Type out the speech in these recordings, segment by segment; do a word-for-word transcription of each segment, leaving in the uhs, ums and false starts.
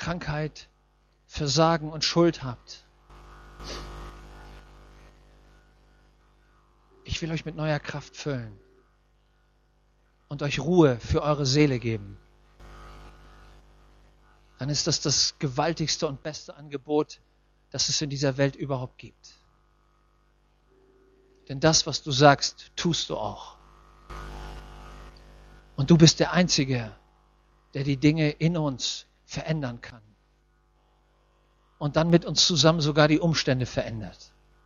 Krankheit, Versagen und Schuld habt. Ich will euch mit neuer Kraft füllen und euch Ruhe für eure Seele geben. Dann ist das das gewaltigste und beste Angebot, das es in dieser Welt überhaupt gibt. Denn das, was du sagst, tust du auch. Und du bist der Einzige, der die Dinge in uns verändern kann. Und dann mit uns zusammen sogar die Umstände verändert.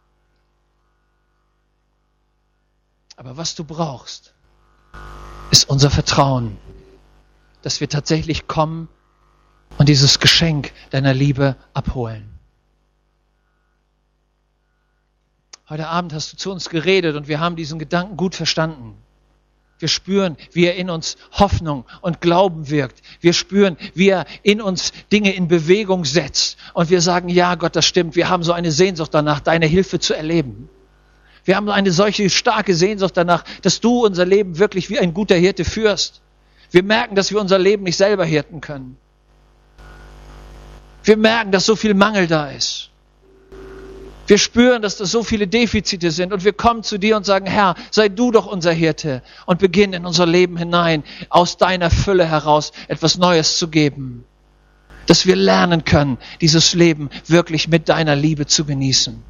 Aber was du brauchst, ist unser Vertrauen, dass wir tatsächlich kommen und dieses Geschenk deiner Liebe abholen. Heute Abend hast du zu uns geredet und wir haben diesen Gedanken gut verstanden. Wir spüren, wie er in uns Hoffnung und Glauben wirkt. Wir spüren, wie er in uns Dinge in Bewegung setzt. Und wir sagen, ja Gott, das stimmt. Wir haben so eine Sehnsucht danach, deine Hilfe zu erleben. Wir haben eine solche starke Sehnsucht danach, dass du unser Leben wirklich wie ein guter Hirte führst. Wir merken, dass wir unser Leben nicht selber hirten können. Wir merken, dass so viel Mangel da ist. Wir spüren, dass das so viele Defizite sind und wir kommen zu dir und sagen, Herr, sei du doch unser Hirte und beginn in unser Leben hinein, aus deiner Fülle heraus etwas Neues zu geben. Dass wir lernen können, dieses Leben wirklich mit deiner Liebe zu genießen.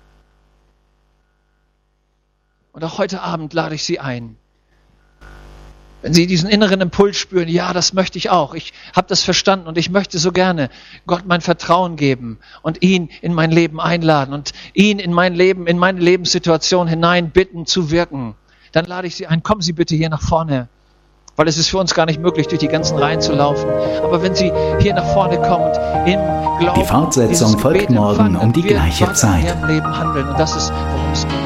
Und auch heute Abend lade ich Sie ein. Wenn Sie diesen inneren Impuls spüren, ja, das möchte ich auch. Ich habe das verstanden und ich möchte so gerne Gott mein Vertrauen geben und ihn in mein Leben einladen und ihn in mein Leben, in meine Lebenssituation hinein bitten zu wirken. Dann lade ich Sie ein, kommen Sie bitte hier nach vorne, weil es ist für uns gar nicht möglich, durch die ganzen Reihen zu laufen. Aber wenn Sie hier nach vorne kommen und im Glauben die Fortsetzung folgt morgen um die gleiche Zeit. Im Leben handeln und das ist, worum es geht.